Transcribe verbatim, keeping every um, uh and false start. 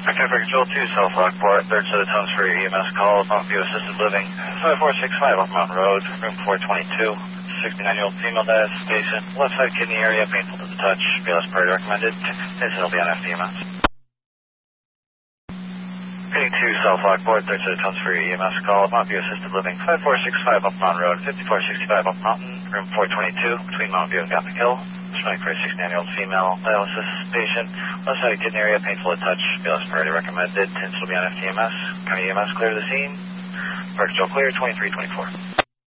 Okay, for Control two, South Lockport, third set of tones for your E M S call, Mountain View Assisted Living, five four six five Up Mountain Road, room four twenty-two, sixty-nine-year-old female dialysis patient, left side kidney area, painful to the touch, B L S priority recommended, attention will be on F D M S. Heading to South Lockport, third set of tones for your E M S call, Mountain View Assisted Living, five four six five Up Mountain Road, fifty-four sixty-five Up Mountain, room four twenty-two, between Mountain View and Gothic Hill. Running for a sixty-nine-year-old female dialysis patient, left side kidney area, painful to touch, B L S priority recommended, attention will be on F D M S. County E M S clear to the scene. Park Control clear, twenty-three twenty-four.